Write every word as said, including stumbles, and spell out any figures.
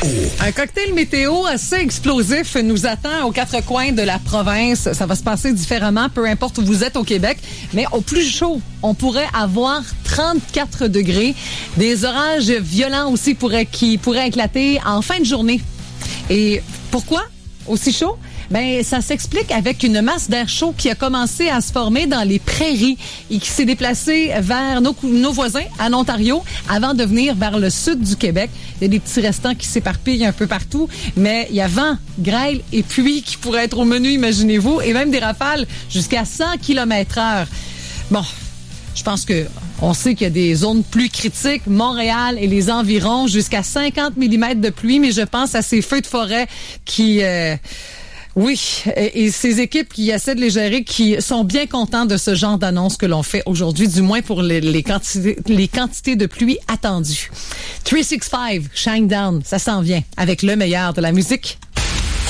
Un cocktail météo assez explosif nous attend aux quatre coins de la province. Ça va se passer différemment, peu importe où vous êtes au Québec. Mais au plus chaud, on pourrait avoir trente-quatre degrés. Des orages violents aussi pourraient, qui pourraient éclater en fin de journée. Et pourquoi aussi chaud? Ben, ça s'explique avec une masse d'air chaud qui a commencé à se former dans les prairies et qui s'est déplacée vers nos, nos voisins en Ontario avant de venir vers le sud du Québec. Il y a des petits restants qui s'éparpillent un peu partout, mais il y a vent, grêle et pluie qui pourraient être au menu, imaginez-vous, et même des rafales jusqu'à cent kilomètres heure. Bon, je pense que on sait qu'il y a des zones plus critiques, Montréal et les environs, jusqu'à cinquante millimètres de pluie, mais je pense à ces feux de forêt qui... Euh, Oui, et, et ces équipes qui essaient de les gérer, qui sont bien contents de ce genre d'annonce que l'on fait aujourd'hui, du moins pour les, les quantités, les quantités de pluie attendues. trois cent soixante-quinze, Shinedown, ça s'en vient avec le meilleur de la musique.